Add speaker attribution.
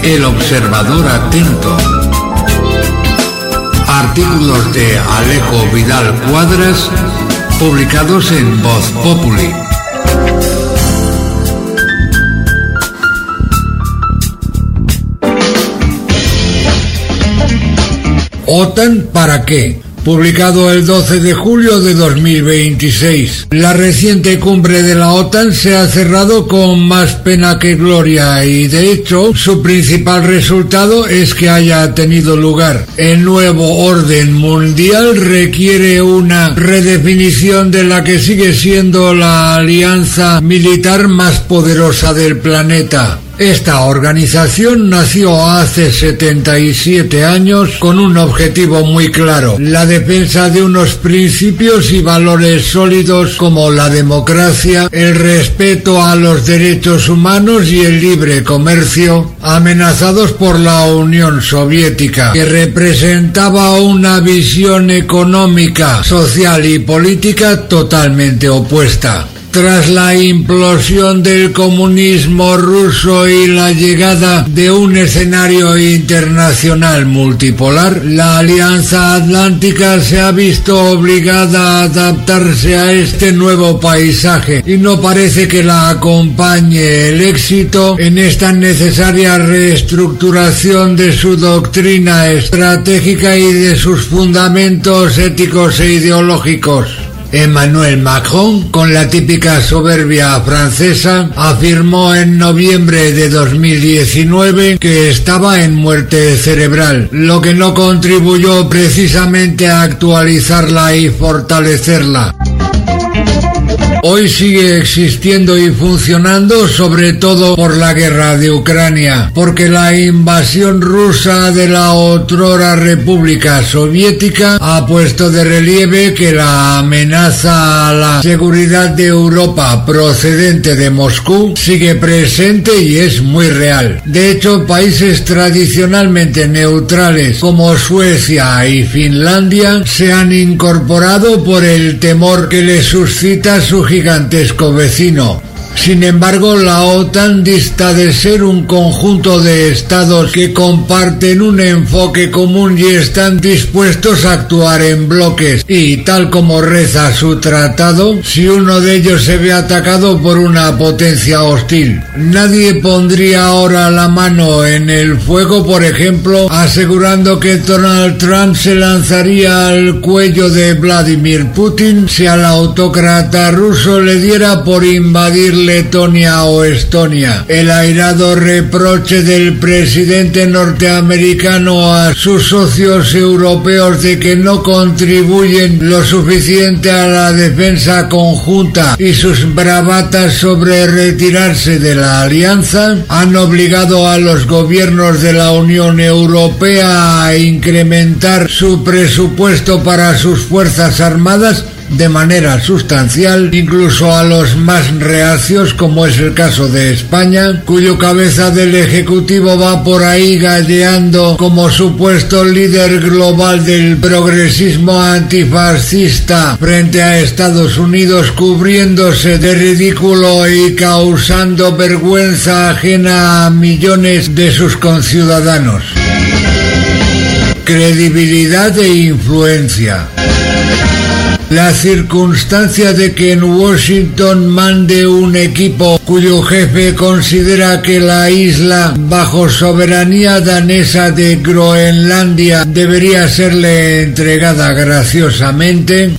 Speaker 1: El Observador Atento. Artículos de Alejo Vidal Cuadras, publicados en Voz Populi. ¿OTAN para qué? Publicado el 12 de julio de 2026. La reciente cumbre de la OTAN se ha cerrado con más pena que gloria y, de hecho, su principal resultado es que haya tenido lugar. El nuevo orden mundial requiere una redefinición de la que sigue siendo la alianza militar más poderosa del planeta. Esta organización nació hace 77 años con un objetivo muy claro: la defensa de unos principios y valores sólidos como la democracia, el respeto a los derechos humanos y el libre comercio, amenazados por la Unión Soviética, que representaba una visión económica, social y política totalmente opuesta. Tras la implosión del comunismo ruso y la llegada de un escenario internacional multipolar, la Alianza Atlántica se ha visto obligada a adaptarse a este nuevo paisaje y no parece que la acompañe el éxito en esta necesaria reestructuración de su doctrina estratégica y de sus fundamentos éticos e ideológicos. Emmanuel Macron, con la típica soberbia francesa, afirmó en noviembre de 2019 que estaba en muerte cerebral, lo que no contribuyó precisamente a actualizarla y fortalecerla. Hoy sigue existiendo y funcionando, sobre todo por la guerra de Ucrania, porque la invasión rusa de la otrora República Soviética ha puesto de relieve que la amenaza a la seguridad de Europa procedente de Moscú sigue presente y es muy real. De hecho, países tradicionalmente neutrales como Suecia y Finlandia se han incorporado por el temor que les suscita su gigantesco vecino. Sin embargo, la OTAN dista de ser un conjunto de estados que comparten un enfoque común y están dispuestos a actuar en bloques. Y tal como reza su tratado, si uno de ellos se ve atacado por una potencia hostil, nadie pondría ahora la mano en el fuego, por ejemplo, asegurando que Donald Trump se lanzaría al cuello de Vladimir Putin si al autócrata ruso le diera por invadir Letonia o Estonia. El airado reproche del presidente norteamericano a sus socios europeos de que no contribuyen lo suficiente a la defensa conjunta y sus bravatas sobre retirarse de la alianza han obligado a los gobiernos de la Unión Europea a incrementar su presupuesto para sus fuerzas armadas de manera sustancial, incluso a los más reacios, como es el caso de España, cuyo cabeza del Ejecutivo va por ahí galleando como supuesto líder global del progresismo antifascista frente a Estados Unidos, cubriéndose de ridículo y causando vergüenza ajena a millones de sus conciudadanos. Credibilidad e influencia. La circunstancia de que en Washington mande un equipo cuyo jefe considera que la isla bajo soberanía danesa de Groenlandia debería serle entregada graciosamente